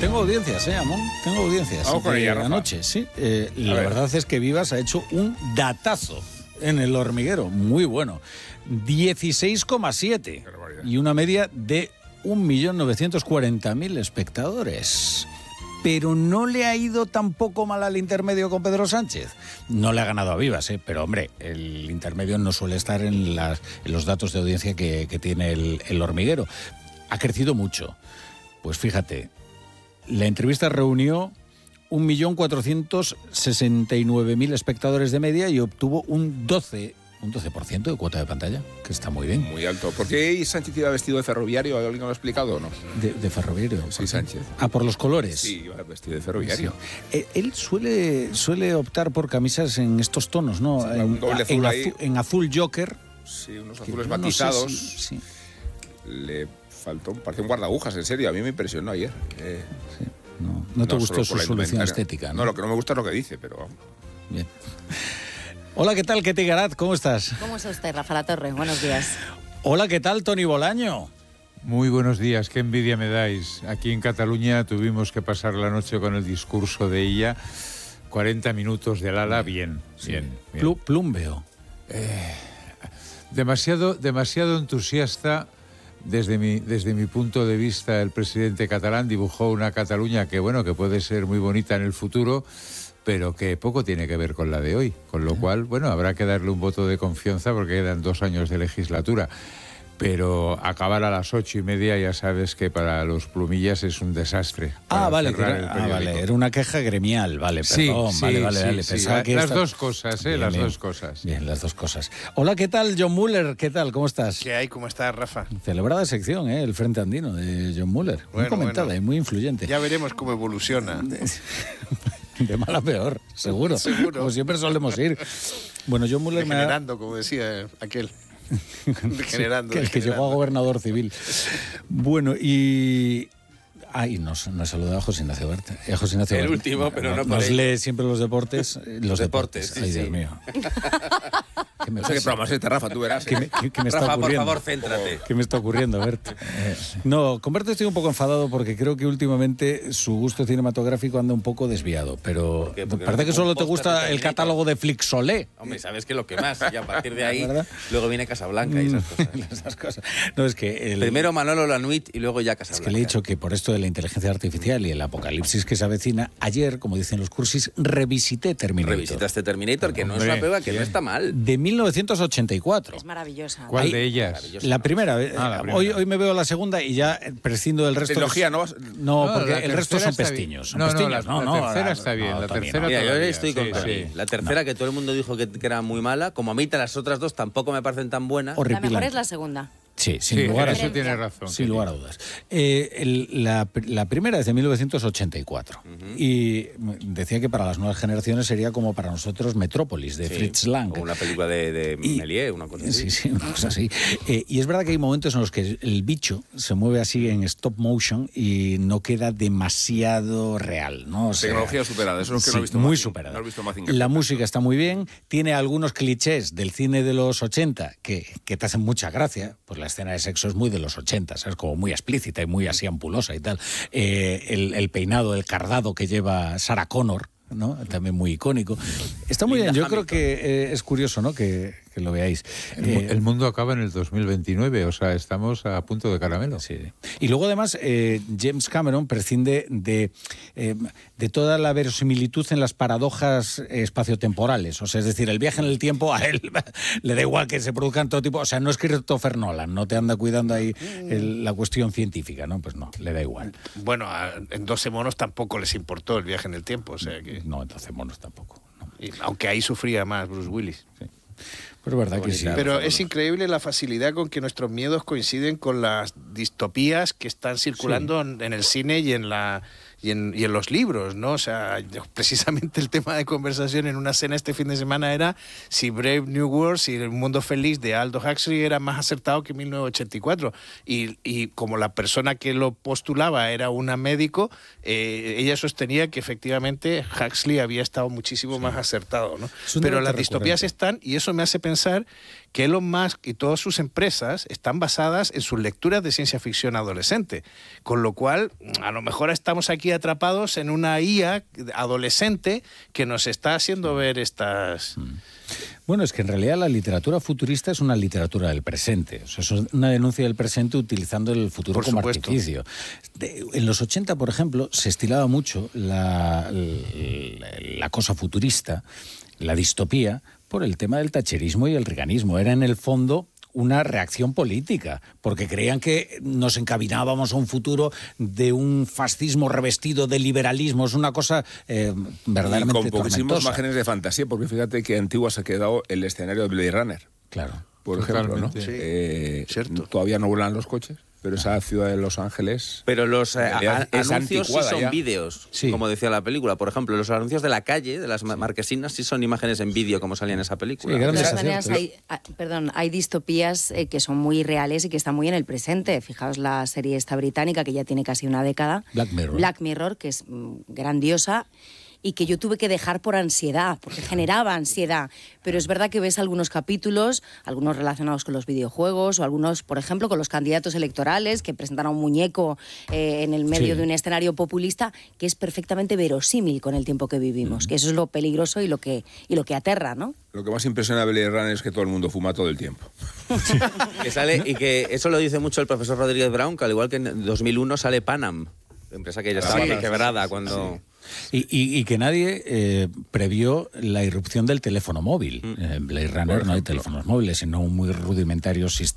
Tengo audiencias, Amón. Tengo audiencias. Vamos con ella, Rafa. Anoche, sí. La verdad es que Vivas ha hecho un datazo en El Hormiguero. Muy bueno. 16,7. Y una media de 1.940.000 espectadores. Pero no le ha ido tampoco mal al intermedio con Pedro Sánchez. No le ha ganado a Vivas, pero hombre, el intermedio no suele estar en los datos de audiencia que tiene el Hormiguero. Ha crecido mucho. Pues fíjate, la entrevista reunió 1.469.000 espectadores de media y obtuvo un 12% de cuota de pantalla, que está muy bien. Muy alto. ¿Por qué Sánchez iba vestido de ferroviario? ¿Alguien lo ha explicado o no? ¿De ferroviario? Sí, Sánchez. Ah, ¿por los colores? Sí, iba vestido de ferroviario. Sí. Él suele optar por camisas en estos tonos, ¿no? Sí, un doble azul en azul Joker. Sí, unos azules matizados. No sé si, sí. Le faltó, parece un guardagujas, en serio. A mí me impresionó ayer. Sí. No te gustó su solución estética, ¿no? No, lo que no me gusta es lo que dice, pero... Bien. Hola, ¿qué tal, Ketty Garat? ¿Cómo estás? ¿Cómo está usted, Rafa La Torre? Buenos días. Hola, ¿qué tal, Toni Bolaño? Muy buenos días, qué envidia me dais. Aquí en Cataluña tuvimos que pasar la noche con el discurso de ella. 40 minutos del ala, bien. Plumbeo. Demasiado entusiasta. Desde mi punto de vista, el presidente catalán dibujó una Cataluña que puede ser muy bonita en el futuro, pero que poco tiene que ver con la de hoy. Con lo cual, habrá que darle un voto de confianza porque quedan 2 años de legislatura. Pero acabar a las 8:30 ya sabes que para los plumillas es un desastre. Vale, era una queja gremial, vale, perdón, sí, vale. Pensaba que las dos cosas, bien, las dos cosas. Bien, las dos cosas. Hola, ¿qué tal, John Muller? ¿Qué tal? ¿Cómo estás? ¿Qué hay? ¿Cómo estás, Rafa? Celebrada sección, el Frente Andino de John Muller. Muy comentada y muy influyente. Ya veremos cómo evoluciona. De mal a peor, seguro. Como siempre solemos ir. Bueno, John Muller degenerando, como decía aquel. Degenerando. El que llegó a gobernador civil. Bueno, y nos saludaba José Ignacio Bert. José Ignacio el último, pero no nos lee siempre los deportes. Los deportes. Ay, Dios mío. No sé qué programa es este, Rafa, tú verás. ¿Qué me está Rafa, ocurriendo? por favor, céntrate. ¿Qué me está ocurriendo, Bert? No, con Bert estoy un poco enfadado porque creo que últimamente su gusto cinematográfico anda un poco desviado, pero parece que solo te gusta el catálogo de Flixolé. Hombre, sabes que lo que más, y a partir de ahí luego viene Casablanca y esas cosas. No, es que primero Manolo Lanuit y luego ya Casablanca. Es que le he dicho que por esto de la inteligencia artificial y el apocalipsis que se avecina, ayer, como dicen los cursis, revisité Terminator. Revisitaste Terminator, que no es una prueba, que no está mal. De 1984. Es maravillosa. ¿Cuál de ellas? La primera. Hoy me veo la segunda y ya prescindo del resto. Trilogía, ¿no? No, porque el resto son pestiños. La tercera está bien. La tercera mira, yo estoy con Tony. La tercera, que todo el mundo dijo que era muy mala, como a mí las otras dos tampoco me parecen tan buenas. La mejor es la segunda. Sí, sin lugar a eso tiene razón. Sin lugar a dudas. La primera es de 1984 y decía que para las nuevas generaciones sería como para nosotros Metrópolis, de Fritz Lang. O una película de Méliès, una cosa así. Sí, una cosa así. Y es verdad que hay momentos en los que el bicho se mueve así en stop motion y no queda demasiado real, ¿no? O sea, tecnología superada, eso es lo que no he visto. Muy superada. No he visto la música está muy bien, tiene algunos clichés del cine de los 80 que te hacen mucha gracia, pues la escena de sexo es muy de los 80, ¿sabes? Como muy explícita y muy así ampulosa y tal. El peinado, el cardado que lleva Sarah Connor, ¿no? También muy icónico. Está muy bien, yo creo que es curioso, ¿no? Que lo veáis. El mundo acaba en el 2029, o sea, estamos a punto de caramelo. Sí. Y luego además James Cameron prescinde de toda la verosimilitud en las paradojas espaciotemporales, o sea, es decir, el viaje en el tiempo a él le da igual que se produzcan todo tipo, o sea, no es Christopher Nolan, no te anda cuidando ahí la cuestión científica, ¿no? Pues no, le da igual. Bueno, en 12 monos tampoco les importó el viaje en el tiempo, o sea que... No, en 12 monos tampoco. No. Aunque ahí sufría más Bruce Willis. Sí. Pero es verdad que sí. Pero es increíble la facilidad con que nuestros miedos coinciden con las distopías que están circulando en el cine y en los libros, ¿no? O sea, precisamente el tema de conversación en una cena este fin de semana era si Brave New World, si El Mundo Feliz de Aldous Huxley era más acertado que 1984. Y como la persona que lo postulaba era una médico, ella sostenía que efectivamente Huxley había estado muchísimo más acertado, ¿no? Pero las distopías están, y eso me hace pensar pensar que Elon Musk y todas sus empresas están basadas en sus lecturas de ciencia ficción adolescente. Con lo cual, a lo mejor estamos aquí atrapados en una IA adolescente que nos está haciendo ver estas... Bueno, es que en realidad la literatura futurista es una literatura del presente. O sea, es una denuncia del presente utilizando el futuro Por como supuesto. artificio. En los 80, por ejemplo, se estilaba mucho la cosa futurista, la distopía, por el tema del thatcherismo y el reaganismo. Era en el fondo una reacción política, porque creían que nos encaminábamos a un futuro de un fascismo revestido de liberalismo. Es una cosa verdaderamente y con poquísimas tormentosa. imágenes de fantasía, porque fíjate que Antigua se ha quedado el escenario de Blade Runner, Claro. por ejemplo, ¿no? Sí. Cierto. Todavía no vuelan los coches, pero esa ciudad de Los Ángeles... Pero los realidad es anuncios sí anticuada son ya. vídeos, Sí. como decía la película. Por ejemplo, los anuncios de la calle, de las marquesinas, sí son imágenes en vídeo, como salía en esa película. Sí, De grandes todas maneras, aciertos. hay distopías que son muy reales y que están muy en el presente. Fijaos la serie esta británica, que ya tiene casi una década. Black Mirror. Que es grandiosa y que yo tuve que dejar por ansiedad, porque generaba ansiedad. Pero es verdad que ves algunos capítulos, algunos relacionados con los videojuegos, o algunos, por ejemplo, con los candidatos electorales, que presentan a un muñeco en el medio Sí. de un escenario populista, que es perfectamente verosímil con el tiempo que vivimos. Que eso es lo peligroso y lo que aterra, ¿no? Lo que más impresiona de Blade Runner es que todo el mundo fuma todo el tiempo. Que sale, y que eso lo dice mucho el profesor Rodríguez Brown, que al igual que en 2001 sale Panam, empresa que ya estaba Sí. quebrada cuando... Y que nadie previó la irrupción del teléfono móvil. En Blade Runner no hay teléfonos móviles, sino un muy rudimentario